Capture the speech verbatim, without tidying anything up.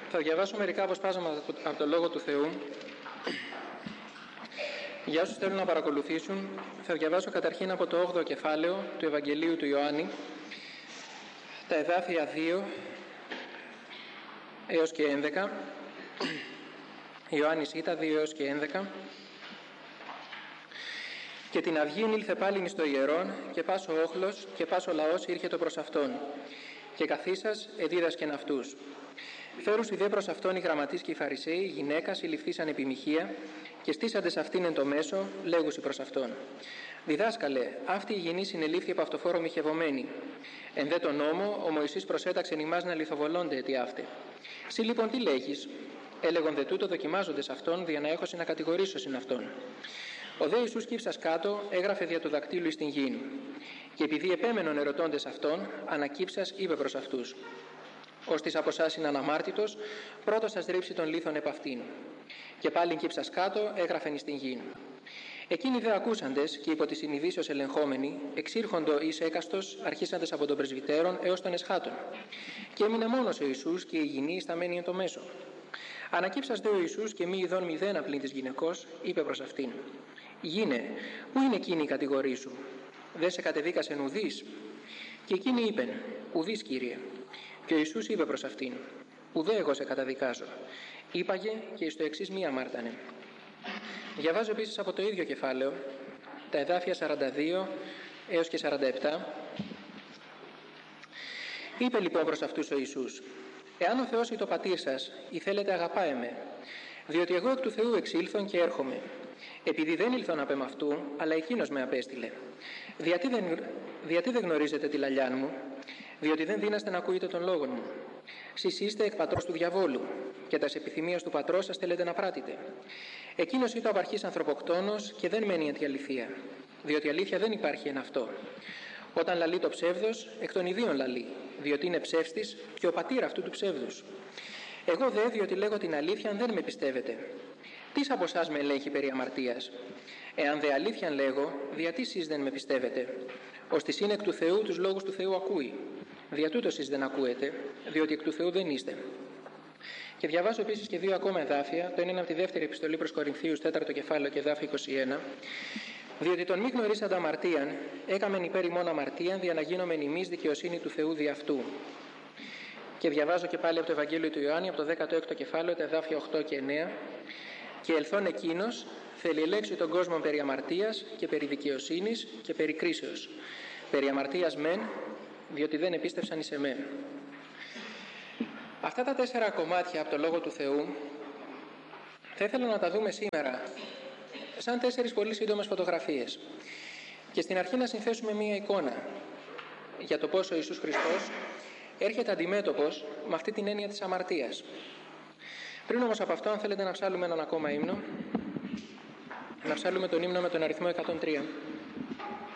Θα διαβάσω μερικά αποσπάσματα από το Λόγο του Θεού. Για όσους θέλουν να παρακολουθήσουν, θα διαβάσω καταρχήν από το όγδοο κεφάλαιο του Ευαγγελίου του Ιωάννη, τα εδάφια δύο έως και έντεκα, Ιωάννης Ήτα δύο έως και έντεκα. «Και την αυγήν ήλθε πάλιν εις το ιερόν, και πας ο όχλος και πας ο λαός ήρχετο προς αυτόν. Και καθίσας εδίδασκεν αυτούς. Φέρουσι δε προς αυτόν οι γραμματείς και οι Φαρισαίοι, γυναίκα συλληφθήσαν επιμοιχεία, και στήσαντες αυτήν εν το μέσο, λέγουσι προς αυτόν. Διδάσκαλε, αυτή η γυνή συνελήφθη από αυτοφόρο μοιχευωμένη. Εν δε τον νόμο, ο Μωυσής προσέταξεν ημάς να λιθοβολώνται αιτί αύτε. Συ λοιπόν τι λέγεις? Έλεγον δε τούτο δοκιμάζοντες αυτόν, δια να έχωσι να κατηγορήσω συν αυτόν. Ο δε Ιησούς κύψας κάτω έγραφε δια του δακτύλου εις την γήν. Και επειδή επέμενον ερωτώντες αυτόν, ανακύψας είπε προς αυτούς. Ως της από εσάς είναι αναμάρτητος, πρώτος σας ρίψει τον λίθον επ' αυτήν. Και πάλιν κύψας κάτω έγραφεν εις την γήν. Εκείνοι δε ακούσαντες και υπό τη συνειδήσεως ελεγχόμενοι, εξήρχοντο εις έκαστος, αρχίσαντες από τον πρεσβυτέρων έως τον εσχάτων. Και έμεινε μόνος ο Ιησούς και η γυνή σταμένη εν το μέσο. Ανακύψας δε ο Ιησούς και μη ειδών μηδένα πλην της γυναικός, είπε προς αυτήν. Γίνε, πού είναι εκείνη η κατηγορή σου? Δεν σε κατεδίκασεν ουδής? Και εκείνη είπεν, ουδής, Κύριε. Και ο Ιησούς είπε προς αυτήν, ουδέ εγώ σε καταδικάζω. Είπαγε και εις το εξής μη αμάρτανε. Διαβάζω επίσης από το ίδιο κεφάλαιο, τα εδάφια σαράντα δύο έως και σαράντα επτά. Είπε λοιπόν προς αυτούς ο Ιησούς, εάν ο Θεός ή το πατήρ σας, ή θέλετε αγαπάε με, διότι εγώ εκ του Θεού εξήλθον και έρχομαι. Επειδή δεν ήλθον απ' εμαυτού, αλλά εκείνος με απέστειλε. Διατί δεν, διατί δεν γνωρίζετε τη λαλιάν μου? Διότι δεν δύναστε να ακούετε τον λόγον μου. Σεις είστε εκ πατρός του διαβόλου, και τας επιθυμίας του πατρός σας θέλετε να πράτητε. Εκείνος ήταν ο απαρχής ανθρωποκτόνος και δεν μένει εν τη αλήθεια, διότι αλήθεια δεν υπάρχει εν αυτό. Όταν λαλεί το ψεύδος, εκ των ιδίων λαλεί, διότι είναι ψεύστης και ο πατήρ αυτού του ψεύδους. Εγώ δε, διότι λέγω την αλήθεια, δεν με πιστεύετε. Τίς από εσάς με ελέγχει περί αμαρτίας? Εάν δε αλήθειαν λέγω, διατί σεις δεν με πιστεύετε? Ώστις είναι εκ του Θεού, τους λόγους του Θεού ακούει. Δια τούτο σεις δεν ακούετε, διότι εκ του Θεού δεν είστε. Και διαβάζω επίσης και δύο ακόμα εδάφια. Το ένα είναι από τη δεύτερη επιστολή προς Κορινθίους, τέταρτο κεφάλαιο και εδάφιο είκοσι ένα. Διότι τον μη γνωρίσαντα αμαρτίαν, έκαμεν υπέρ ημών αμαρτίαν, δια να γίνομεν ημείς δικαιοσύνη του Θεού δι' αυτού. Και διαβάζω και πάλι από το Ευαγγέλιο του Ιωάννη, από το δέκατο έκτο κεφάλαιο, τα εδάφια οκτώ και εννέα. Και ελθόν εκείνος θέλει ελέξει τον κόσμο περί αμαρτίας και περί δικαιοσύνης και περί κρίσεως. Περί αμαρτίας μεν, διότι δεν επίστευσαν εις εμέ. Αυτά τα τέσσερα κομμάτια από το Λόγο του Θεού θα ήθελα να τα δούμε σήμερα σαν τέσσερις πολύ σύντομες φωτογραφίες. Και στην αρχή να συνθέσουμε μία εικόνα για το πώς ο Ιησούς Χριστός έρχεται αντιμέτωπος με αυτή την έννοια της αμαρτίας. Πριν όμως από αυτό, αν θέλετε να ψάλουμε έναν ακόμα ύμνο, να ψάλουμε τον ύμνο με τον αριθμό εκατόν τρία.